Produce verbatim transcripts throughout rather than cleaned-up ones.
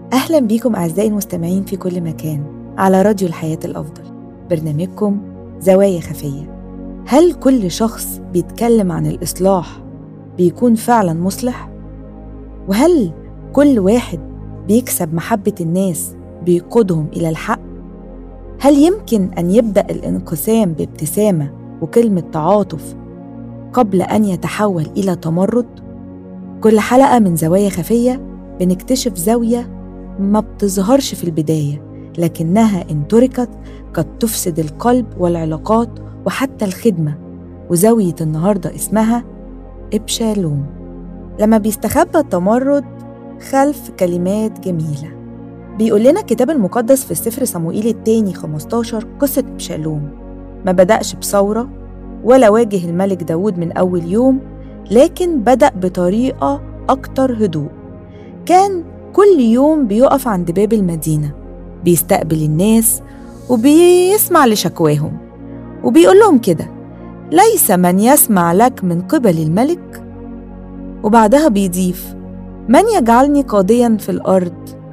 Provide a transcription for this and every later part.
أهلا بيكم أعزائي المستمعين في كل مكان على راديو الحياة الأفضل، برنامجكم زوايا خفية. هل كل شخص بيتكلم عن الإصلاح بيكون فعلا مصلح؟ وهل كل واحد بيكسب محبة الناس بيقودهم إلى الحق؟ هل يمكن أن يبدأ الانقسام بابتسامة وكلمة تعاطف قبل أن يتحول إلى تمرد؟ كل حلقة من زوايا خفية بنكتشف زاوية ما بتظهرش في البداية، لكنها إن تركت قد تفسد القلب والعلاقات وحتى الخدمة. وزاوية النهاردة اسمها إبشالوم. لما بيستخبى التمرد خلف كلمات جميلة، بيقول لنا الكتاب المقدس في السفر صموئيل الثاني خمستاشر قصة إبشالوم ما بدأش بثورة ولا واجه الملك داود من أول يوم، لكن بدأ بطريقة أكتر هدوء. كان كل يوم بيقف عند باب المدينة، بيستقبل الناس وبيسمع لشكواهم، وبيقول لهم كده: ليس من يسمع لك من قبل الملك. وبعدها بيضيف: من يجعلني قاضيا في الأرض؟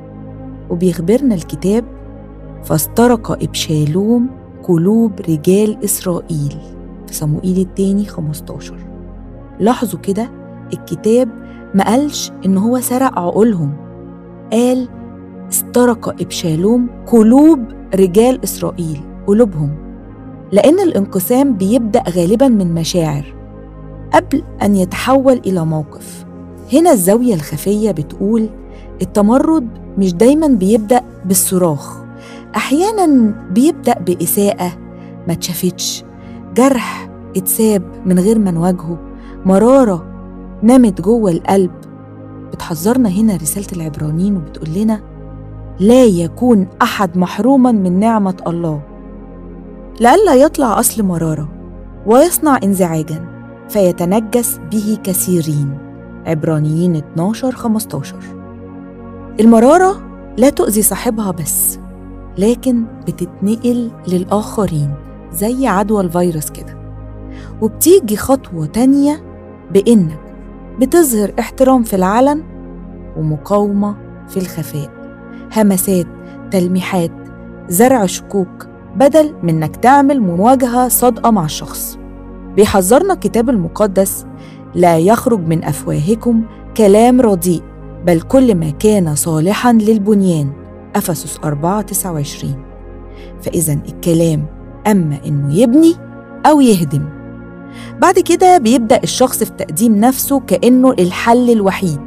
وبيخبرنا الكتاب: فاسترق إبشالوم قلوب رجال إسرائيل في صموئيل الثاني خمستاشر. لاحظوا كده، الكتاب ما قالش إن هو سرق عقولهم، قال استرق إبشالوم قلوب رجال إسرائيل، قلوبهم، لأن الانقسام بيبدأ غالباً من مشاعر قبل أن يتحول إلى موقف. هنا الزاوية الخفية بتقول التمرد مش دايماً بيبدأ بالصراخ، أحياناً بيبدأ بإساءة ما اتشافتش، جرح اتساب من غير ما نواجهه، مرارة نمت جوه القلب. بتحذرنا هنا رسالة العبرانيين وبتقول لنا: لا يكون أحد محروماً من نعمة الله، لئلا يطلع أصل مرارة ويصنع انزعاجاً فيتنجس به كثيرين. عبرانيين اتناشر خمستاشر. المرارة لا تؤذي صاحبها بس، لكن بتتنقل للآخرين زي عدوى الفيروس كده. وبتيجي خطوة تانية بإنك بتظهر احترام في العلن ومقاومة في الخفاء، همسات، تلميحات، زرع شكوك، بدل من إنك تعمل مواجهة صادقة مع الشخص. بيحذرنا الكتاب المقدس: لا يخرج من أفواهكم كلام رديء، بل كل ما كان صالحاً للبنيان. أفسس أربعة تسعة وعشرين. فإذا الكلام أما إنه يبني أو يهدم. بعد كده بيبدأ الشخص في تقديم نفسه كأنه الحل الوحيد،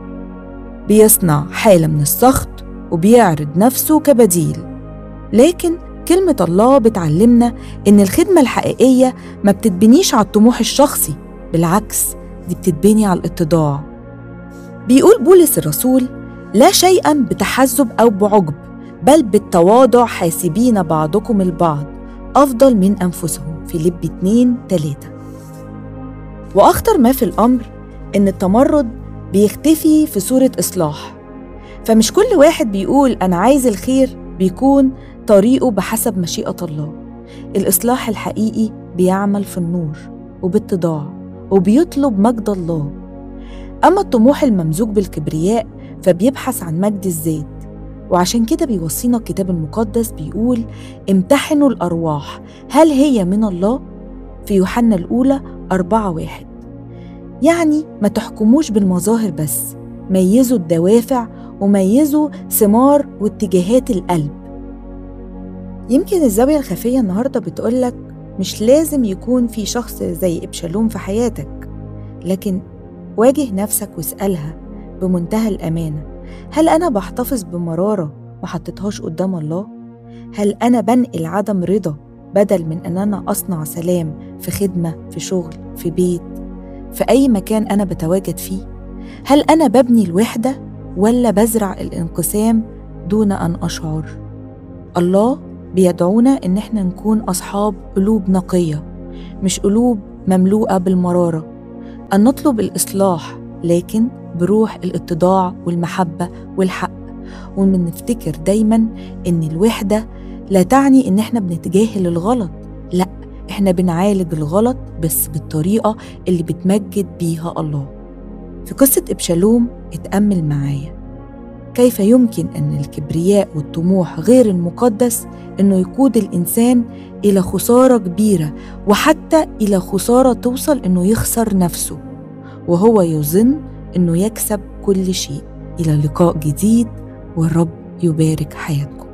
بيصنع حالة من السخط وبيعرض نفسه كبديل. لكن كلمة الله بتعلمنا إن الخدمة الحقيقية ما بتتبنيش على الطموح الشخصي، بالعكس دي بتتبني على الاتضاع. بيقول بولس الرسول: لا شيئاً بتحزب أو بعجب، بل بالتواضع حاسبين بعضكم البعض أفضل من أنفسهم. فيليبي اتنين تلاتة. وأخطر ما في الأمر إن التمرد بيختفي في صورة إصلاح. فمش كل واحد بيقول أنا عايز الخير بيكون طريقه بحسب مشيئة الله. الإصلاح الحقيقي بيعمل في النور وباتضاع وبيطلب مجد الله. أما الطموح الممزوج بالكبرياء فبيبحث عن مجد الذات. وعشان كده بيوصينا الكتاب المقدس بيقول: امتحنوا الأرواح هل هي من الله، في يوحنا الأولى أربعة واحد. يعني ما تحكموش بالمظاهر بس، ميزوا الدوافع وميزوا ثمار واتجاهات القلب. يمكن الزاوية الخفية النهاردة بتقولك مش لازم يكون في شخص زي إبشالوم في حياتك، لكن واجه نفسك واسألها بمنتهى الأمانة: هل أنا بحتفظ بمرارة ما حطيتهاش قدام الله؟ هل أنا بنقل عدم رضا بدل من أن أنا أصنع سلام في خدمة، في شغل، في بيت، في أي مكان أنا بتواجد فيه؟ هل أنا ببني الوحدة ولا بزرع الانقسام دون أن أشعر؟ الله بيدعونا إن احنا نكون أصحاب قلوب نقية، مش قلوب مملوءة بالمرارة. أن نطلب الإصلاح لكن بروح الاتضاع والمحبة والحق. ومن نفتكر دايماً إن الوحدة لا تعني إن احنا بنتجاهل الغلط، لا، احنا بنعالج الغلط بس بالطريقة اللي بتمجد بيها الله. في قصة إبشالوم اتأمل معايا. كيف يمكن أن الكبرياء والطموح غير المقدس أنه يقود الإنسان إلى خسارة كبيرة، وحتى إلى خسارة توصل أنه يخسر نفسه وهو يظن أنه يكسب كل شيء. إلى لقاء جديد، والرب يبارك حياتكم.